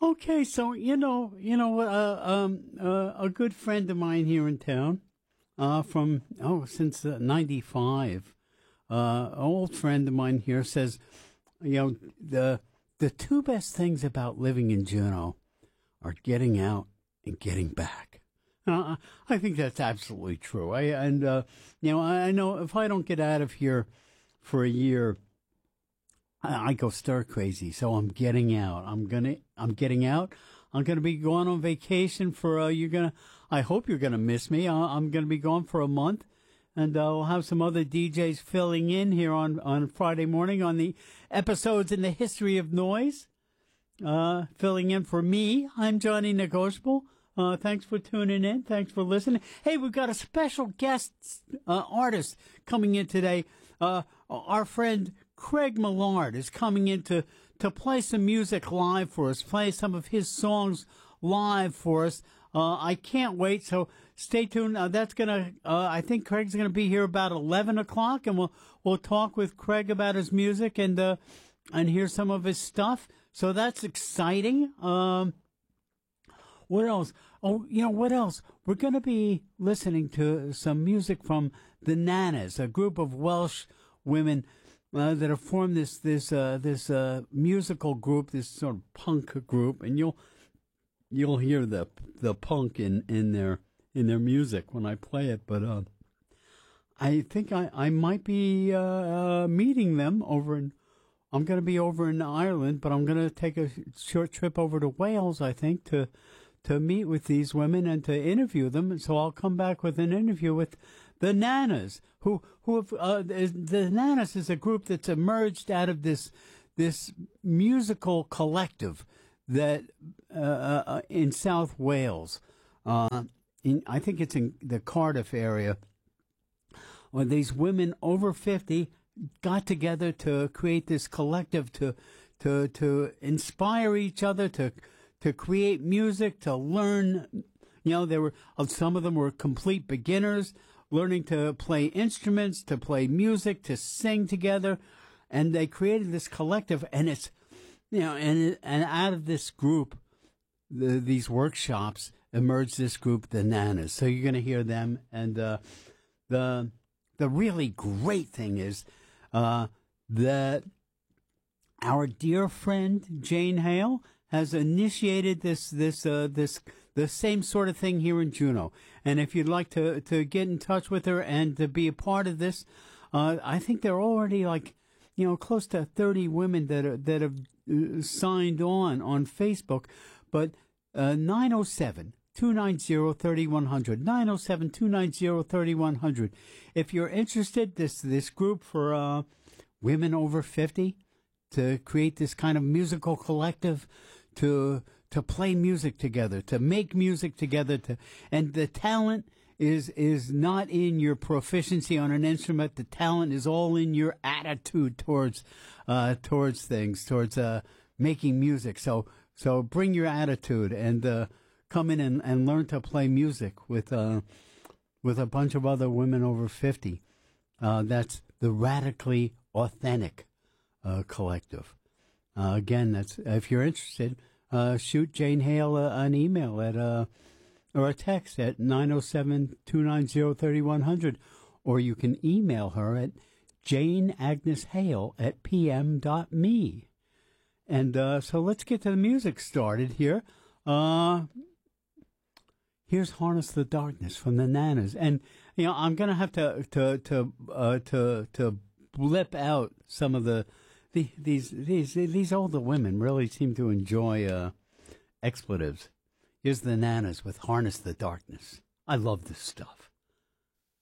Okay, so a good friend of mine here in town, since '95, an old friend of mine here says, the two best things about living in Juneau are getting out and getting back. I think that's absolutely true. I know if I don't get out of here for a year, I go stir crazy. So I'm getting out. I'm getting out. I'm gonna be going on vacation for. I hope you're gonna miss me. I'm gonna be gone for a month, and we'll have some other DJs filling in here on Friday morning on the episodes in the history of noise. Filling in for me. I'm Johnny Negotiable. Thanks for tuning in. Thanks for listening. Hey, we've got a special guest artist coming in today. Our friend Craig Millard is coming in to play some music live for us, play some of his songs live for us. I can't wait, so stay tuned. I think Craig's gonna be here about 11 o'clock, and we'll talk with Craig about his music and hear some of his stuff. So that's exciting. What else? Oh, what else? We're going to be listening to some music from the Nanas, a group of Welsh women that have formed this musical group, this sort of punk group, and you'll hear the punk in their music when I play it. But I think I might be meeting them I'm going to be over in Ireland, but I'm going to take a short trip over to Wales, I think, to meet with these women and to interview them. So I'll come back with an interview with the Nanas, the Nanas is a group that's emerged out of this musical collective that in South Wales. I think it's in the Cardiff area, where these women over 50 got together to create this collective to inspire each other, to create music, to learn. Some of them were complete beginners, learning to play instruments, to play music, to sing together, and they created this collective. And it's and out of this group, these workshops emerged this group, the Nanas. So you're going to hear them, and the really great thing is that our dear friend Jane Hale has initiated the same sort of thing here in Juneau. And if you'd like to get in touch with her and to be a part of this, I think there are already close to 30 women that have signed on Facebook. But 907-290-3100, 907-290-3100. If you're interested, this group for women over 50 to create this kind of musical collective, to play music together, to make music together, and the talent is not in your proficiency on an instrument. The talent is all in your attitude towards things, towards making music. So bring your attitude and come in and learn to play music with a bunch of other women over 50. That's the Radically Authentic Collective. Again, that's if you're interested, shoot Jane Hale an email at or a text at 907-290-3100, or you can email her at janeagneshale@pm.me. And so let's get the music started here. Here's "Harness the Darkness" from the Nanas, and I'm gonna have to blip out some of these older women really seem to enjoy expletives. Here's the Nanas with "Harness the Darkness." I love this stuff.